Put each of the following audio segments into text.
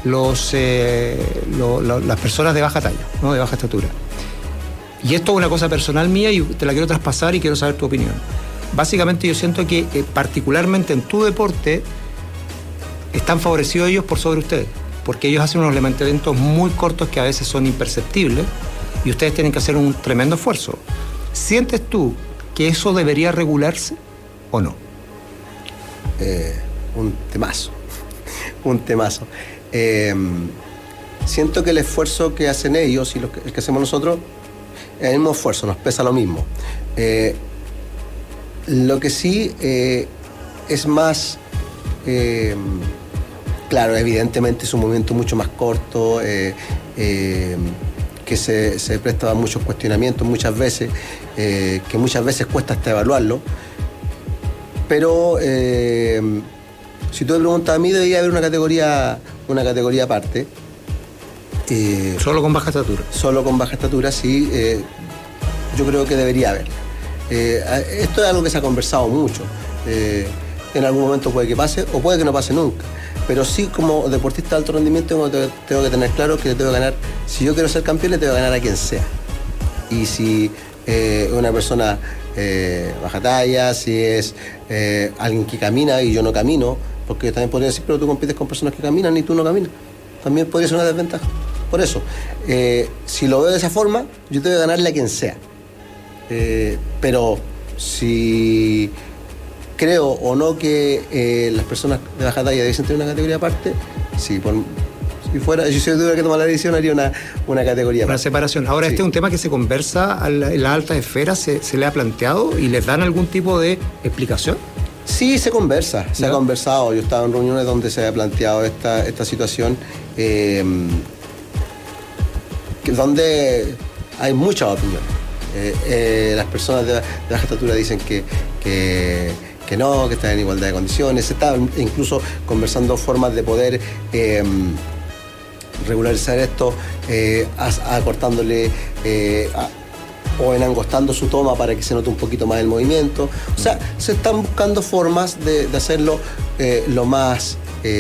las personas de baja talla, ¿no? De baja estatura. Y esto es una cosa personal mía y te la quiero traspasar y quiero saber tu opinión. Básicamente yo siento que particularmente en tu deporte están favorecidos ellos por sobre ustedes, porque ellos hacen unos eventos muy cortos que a veces son imperceptibles y ustedes tienen que hacer un tremendo esfuerzo. ¿Sientes tú que eso debería regularse o no? Un temazo. Siento que el esfuerzo que hacen ellos y el que hacemos nosotros es el mismo esfuerzo, nos pesa lo mismo. Lo que sí es más, claro, evidentemente es un movimiento mucho más corto, que se presta a muchos cuestionamientos muchas veces, que muchas veces cuesta hasta evaluarlo, pero si tú me preguntas a mí, debería haber una categoría aparte. ¿Solo con baja estatura? Solo con baja estatura, sí. Yo creo que debería haber. Esto es algo que se ha conversado mucho. En algún momento puede que pase o puede que no pase nunca. Pero sí, como deportista de alto rendimiento, tengo que tener claro que le tengo que ganar. Si yo quiero ser campeón, le tengo que ganar a quien sea. Y si una persona baja talla, si es alguien que camina y yo no camino, porque también podría decir, pero tú compites con personas que caminan y tú no caminas. También podría ser una desventaja. Por eso, si lo veo de esa forma, yo tengo que ganarle a quien sea. Pero si creo o no que las personas de baja talla deben tener una categoría aparte, sí, si yo tuviera que tomar la decisión, haría una categoría aparte. Una separación. Ahora, sí. Este es un tema que se conversa en las altas esferas, se le ha planteado y les dan algún tipo de explicación. Sí, se conversa, se ha conversado. Yo he estado en reuniones donde se ha planteado esta situación, donde hay muchas opiniones. Las personas de baja estatura dicen que no, que están en igualdad de condiciones. Se está incluso conversando formas de poder regularizar esto, acortándole o enangostando su toma para que se note un poquito más el movimiento. O sea, se están buscando formas de hacerlo lo más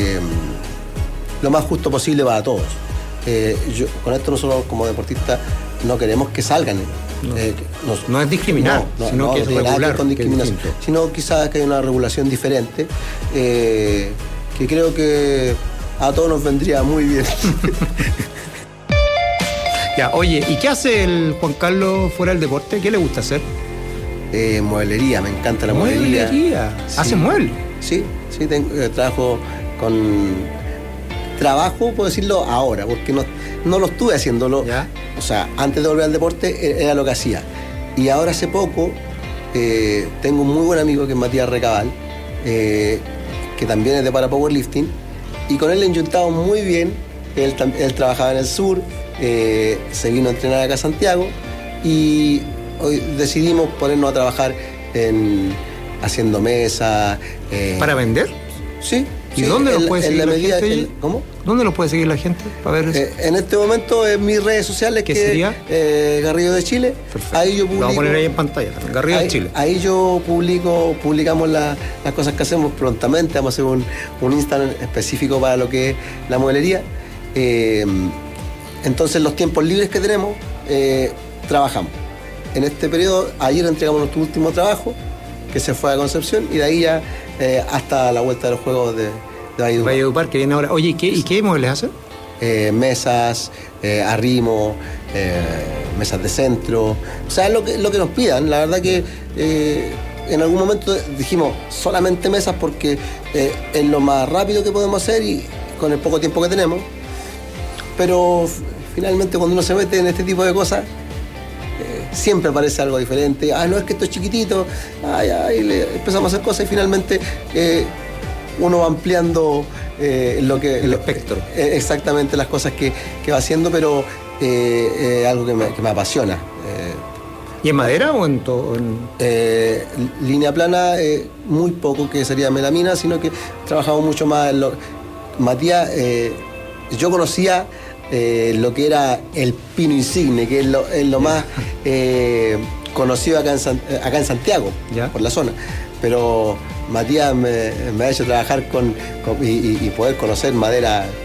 justo posible para todos. Con esto nosotros como deportistas no queremos que salgan. No es discriminar, sino que es regular. Con discriminación, sino quizás que hay una regulación diferente, que creo que a todos nos vendría muy bien. Ya, oye, ¿y qué hace el Juan Carlos fuera del deporte? ¿Qué le gusta hacer? Mueblería, me encanta la mueblería. Sí. ¿Hace muebles? Sí, trabajo puedo decirlo ahora, porque no lo estuve haciéndolo. ¿Ya? O sea, antes de volver al deporte era lo que hacía. Y ahora hace poco tengo un muy buen amigo que es Matías Recabal, que también es de para powerlifting, y con él le he enjuntado muy bien. Él trabajaba en el sur, se vino a entrenar acá a Santiago y hoy decidimos ponernos a trabajar haciendo mesas. ¿Para vender? Sí. ¿Y dónde los puede seguir la gente? ¿Cómo? ¿Dónde los puede seguir la gente para ver eso? En este momento en mis redes sociales, ¿qué sería? Garrido de Chile. Perfecto. Ahí yo publico. Lo vamos a poner ahí en pantalla, Garrido de Chile. Ahí yo publicamos las cosas que hacemos prontamente. Vamos a hacer un Instagram específico para lo que es la mueblería. Entonces, los tiempos libres que tenemos, trabajamos. En este periodo, ayer entregamos nuestro último trabajo, que se fue a Concepción, y de ahí ya hasta la vuelta de los Juegos de Valledupar, que viene ahora. Oye, ¿y qué muebles hacen? Mesas, arrimo, mesas de centro. O sea, lo que nos pidan. La verdad que en algún momento dijimos solamente mesas porque es lo más rápido que podemos hacer y con el poco tiempo que tenemos. Pero finalmente cuando uno se mete en este tipo de cosas, siempre aparece algo diferente. No, es que esto es chiquitito. Empezamos a hacer cosas y finalmente uno va ampliando el espectro. Exactamente las cosas que va haciendo, pero algo que me apasiona. ¿Y en madera o en todo? Línea plana, muy poco, que sería melamina, sino que trabajamos mucho más en Matías, yo conocía lo que era el pino insigne, que es lo más conocido acá en Santiago, ¿ya? Por la zona. Pero Matías me ha hecho trabajar y poder conocer madera